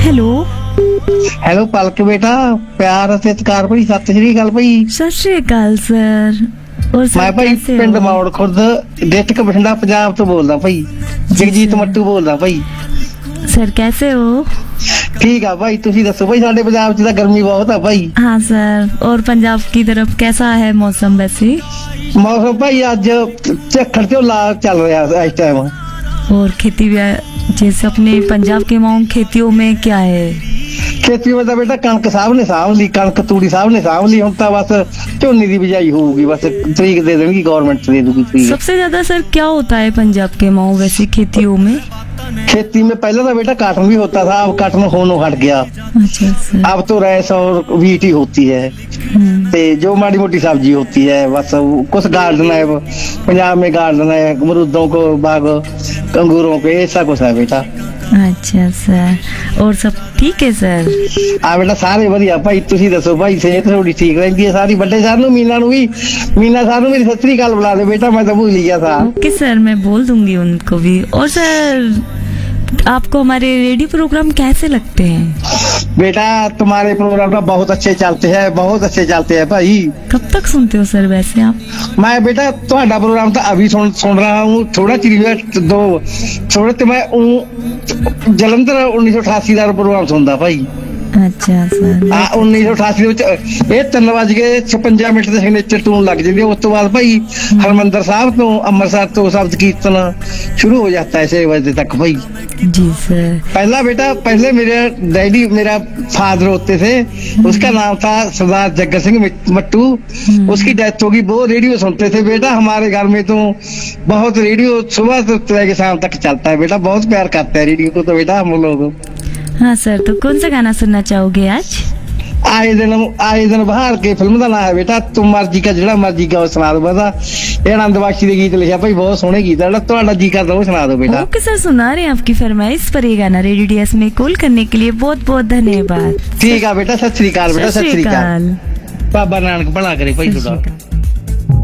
Hello. Hello पलक बेटा, प्यार सत्कार भाई, सत श्री अकाल भाई। सत श्री अकाल सर। और सर मैं भाई कैसे पिंड हो? मौड़ खुर्द डिस्ट्रिक्ट बठिंडा पंजाब तो बोलदा भाई। जगजीत मट्टू बोलदा भाई। सर कैसे हो? ठीक है भाई, तुसी दसो भाई। साडे पंजाब च तां गर्मी बहुत है भाई। हाँ सर। और पंजाब की तरफ कैसा है मौसम वैसे? मौसम भाई अज झक्खड़ झोला चल रहा है इस टाइम। और खेती जैसे अपने पंजाब के मांग खेतियों में क्या है? खेती में तो बेटा कणक साहब ने साਂभ ली, कणक तूड़ी साहब ने साਂभ ली। हुण तां बस झोने दी बिजाई होਊगी, बस तरीक दे देणगी गवर्नमेंट, दे दूगी तरीक। सबसे ज्यादा सर क्या होता है पंजाब के मांग वैसे खेतियों में? खेती में पहले तो बेटा काटन भी होता था, अब काटन होनों हट गया। अच्छा सर। अब तो रैस और वीट ही होती है। ते जो माड़ी मोटी सब्जी होती है बस। कुछ गार्डन है पंजाब में, गार्डन है अमरूदों को बाग, अंगूरों के, ऐसा कुछ है बेटा। अच्छा सर। और सब ठीक है सर? आ बेटा सारे वधिया भाई। तुसी दसो भाई, सेहत थोड़ी ठीक रहती है सारी? बड़े साहब मीना भी, मीना साहब मेरी सत श्री अकाल बुला दे बेटा, मैं तो भूल गया था। ओके सर, मैं बोल दूंगी उनको भी। और सर आपको हमारे रेडियो प्रोग्राम कैसे लगते हैं? बेटा तुम्हारे प्रोग्राम तो बहुत अच्छे चलते हैं, बहुत अच्छे चलते हैं भाई। कब तक सुनते हो सर वैसे आप? मैं बेटा तुम्हारा प्रोग्राम तो अभी सुन रहा हूँ, थोड़ा चिर दो थोड़े तो मैं जलंधर 1988 का प्रोग्राम सुनता भाई। अच्छा सर। 1988 ਇਹ 3:56 ਮਿੰਟ ਦੇ ਸਿਗਨੇਚਰ ਟੂਨ ਲੱਗ ਜਾਂਦੀ ਹੈ। ਉਸ ਤੋਂ ਬਾਅਦ ਭਾਈ ਹਰਮੰਦਰ ਸਾਹਿਬ ਤੋਂ ਅੰਮ੍ਰਿਤਸਰ ਤੋਂ शब्द कीर्तन शुरू हो जाता है 6 बजे तक भाई। जी सर। पहला बेटा, पहले मेरे डैडी, मेरा फादर होते थे, उसका नाम था सरदार जग्गर सिंह मट्टू। उसकी डेथ होगी, वो रेडियो सुनते थे बेटा। हमारे घर में तो बहुत रेडियो सुबह से लेकर शाम तक चलता है बेटा। बहुत प्यार करते हैं रेडियो को तो बेटा हम लोग। हाँ सर, तो कौन सा गाना सुनना चाहोगे आज? आए दिन बहार के फिल्म का नाम है बेटा तुम मर्जी का, जिहड़ा मर्जी का सुना दो बता। ये आनंद बख्शी के गीत लिखा भाई, बहुत सोहने गीत है। तुहाडा जी करदा वो सुना दो बेटा। ओके सर, सुना रहे हैं आपकी फरमाइश पर। ये गाना रेडियो डीएस में कॉल करने के लिए बहुत बहुत धन्यवाद। ठीक है बेटा, सत श्री अकाल बेटा, सत श्री अकाल। बाबा नानक भला करे भाई तुहाडा।